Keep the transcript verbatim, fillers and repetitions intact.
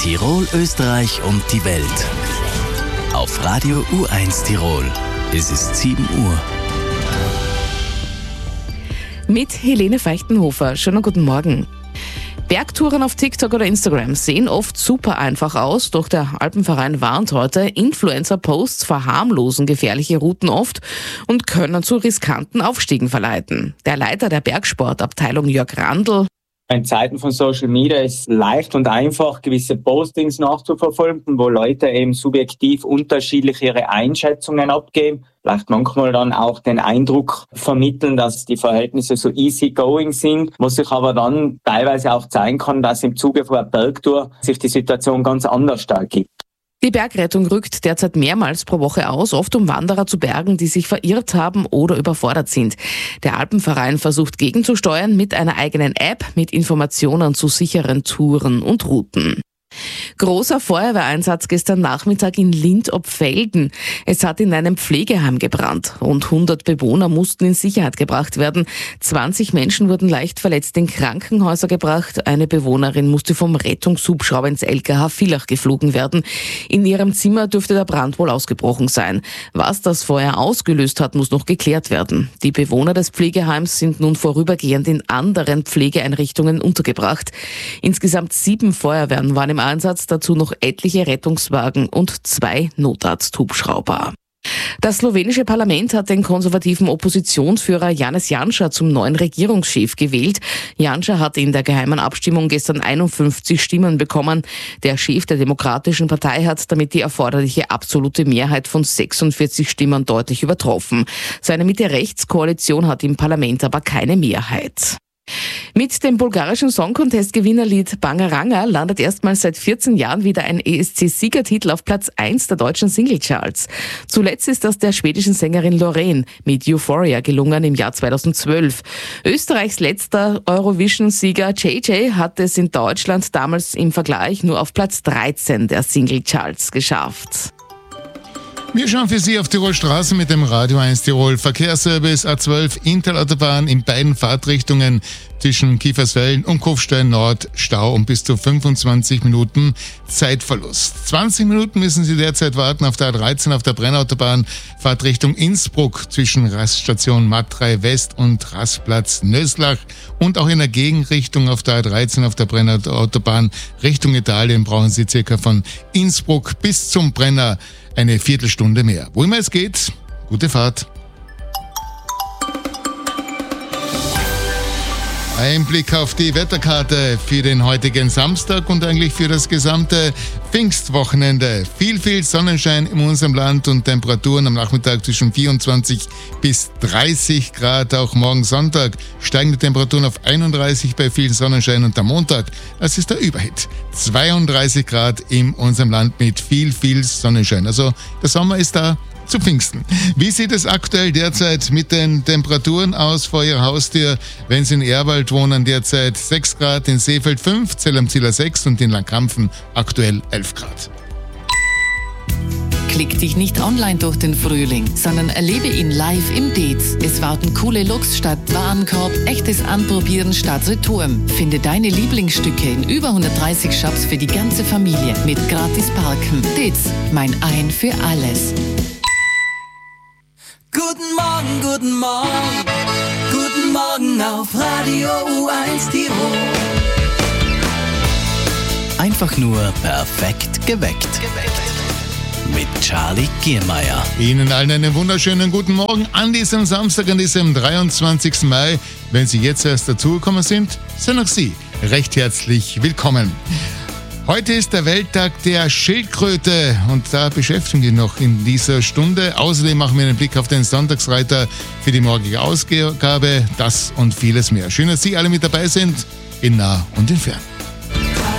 Tirol, Österreich und die Welt. Auf Radio U eins Tirol. Es ist sieben Uhr. Mit Helene Feichtenhofer. Schönen guten Morgen. Bergtouren auf TikTok oder Instagram sehen oft super einfach aus, doch der Alpenverein warnt heute, Influencer-Posts verharmlosen gefährliche Routen oft und können zu riskanten Aufstiegen verleiten. Der Leiter der Bergsportabteilung Jörg Randl: In Zeiten von Social Media ist es leicht und einfach, gewisse Postings nachzuverfolgen, wo Leute eben subjektiv unterschiedlich ihre Einschätzungen abgeben. Vielleicht manchmal dann auch den Eindruck vermitteln, dass die Verhältnisse so easy going sind, wo sich aber dann teilweise auch zeigen kann, dass im Zuge von einer Bergtour sich die Situation ganz anders dargibt. Die Bergrettung rückt derzeit mehrmals pro Woche aus, oft um Wanderer zu bergen, die sich verirrt haben oder überfordert sind. Der Alpenverein versucht gegenzusteuern mit einer eigenen App mit Informationen zu sicheren Touren und Routen. Großer Feuerwehreinsatz gestern Nachmittag in Lindt-ob-Felden. Es hat in einem Pflegeheim gebrannt. Rund hundert Bewohner mussten in Sicherheit gebracht werden. zwanzig Menschen wurden leicht verletzt in Krankenhäuser gebracht. Eine Bewohnerin musste vom Rettungshubschrauber ins L K H Villach geflogen werden. In ihrem Zimmer dürfte der Brand wohl ausgebrochen sein. Was das Feuer ausgelöst hat, muss noch geklärt werden. Die Bewohner des Pflegeheims sind nun vorübergehend in anderen Pflegeeinrichtungen untergebracht. Insgesamt sieben Feuerwehren waren im Einsatz, dazu noch etliche Rettungswagen und zwei Notarzthubschrauber. Das slowenische Parlament hat den konservativen Oppositionsführer Janez Janša zum neuen Regierungschef gewählt. Janša hat in der geheimen Abstimmung gestern einundfünfzig Stimmen bekommen. Der Chef der Demokratischen Partei hat damit die erforderliche absolute Mehrheit von sechsundvierzig Stimmen deutlich übertroffen. Seine Mitte-Rechts-Koalition hat im Parlament aber keine Mehrheit. Mit dem bulgarischen Song-Contest-Gewinnerlied Bangaranga landet erstmals seit vierzehn Jahren wieder ein E S C-Siegertitel auf Platz eins der deutschen Singlecharts. Zuletzt ist das der schwedischen Sängerin Loreen mit Euphoria gelungen im Jahr zweitausendzwölf. Österreichs letzter Eurovision-Sieger J J hat es in Deutschland damals im Vergleich nur auf Platz dreizehn der Singlecharts geschafft. Wir schauen für Sie auf Tirol Straßen mit dem Radio eins Tirol. Verkehrsservice A zwölf Intalautobahn in beiden Fahrtrichtungen zwischen Kiefersfelden und Kufstein Nord Stau um bis zu fünfundzwanzig Minuten Zeitverlust. zwanzig Minuten müssen Sie derzeit warten auf der A dreizehn auf der Brennautobahn Fahrtrichtung Innsbruck zwischen Raststation Matrei West und Rastplatz Nöslach und auch in der Gegenrichtung auf der A dreizehn auf der Brennautobahn Richtung Italien brauchen Sie circa von Innsbruck bis zum Brenner eine Viertelstunde mehr. Wo immer es geht, gute Fahrt. Ein Blick auf die Wetterkarte für den heutigen Samstag und eigentlich für das gesamte Pfingstwochenende. Viel, viel Sonnenschein in unserem Land und Temperaturen am Nachmittag zwischen vierundzwanzig bis dreißig Grad. Auch morgen Sonntag steigende Temperaturen auf einunddreißig bei viel Sonnenschein und am Montag, das ist der Überhit, zweiunddreißig Grad in unserem Land mit viel, viel Sonnenschein. Also der Sommer ist da zu Pfingsten. Wie sieht es aktuell derzeit mit den Temperaturen aus vor Ihrer Haustür? Wenn Sie in Ehrwald wohnen, derzeit sechs Grad, in Seefeld fünf, Zell am Ziller sechs und in Langkampfen aktuell elf Grad. Klick dich nicht online durch den Frühling, sondern erlebe ihn live im Dez. Es warten coole Looks statt Warenkorb, echtes Anprobieren statt Retouren. Finde deine Lieblingsstücke in über hundertdreißig Shops für die ganze Familie mit gratis Parken. Dez, mein Ein für alles. Guten Morgen, guten Morgen, guten Morgen auf Radio U eins Tirol. Einfach nur perfekt geweckt. Mit Charlie Giermeier. Ihnen allen einen wunderschönen guten Morgen an diesem Samstag, an diesem dreiundzwanzigsten Mai. Wenn Sie jetzt erst dazugekommen sind, sind auch Sie recht herzlich willkommen. Heute ist der Welttag der Schildkröte und da beschäftigen wir noch in dieser Stunde. Außerdem machen wir einen Blick auf den Sonntagsreiter für die morgige Ausgabe. Das und vieles mehr. Schön, dass Sie alle mit dabei sind, in nah und in fern.